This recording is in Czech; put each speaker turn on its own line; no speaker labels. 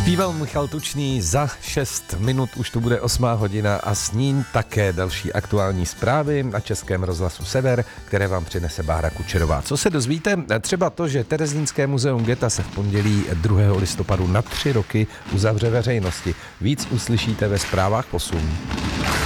Zpíval Michal Tučný, za 6 minut už tu bude 8 hodina a s ní také další aktuální zprávy na Českém rozhlasu Sever, které vám přinese Bára Kučerová. Co se dozvíte? Třeba to, že Terezínské muzeum Geta se v pondělí 2. listopadu na 3 roky uzavře veřejnosti. Víc uslyšíte ve zprávách 8.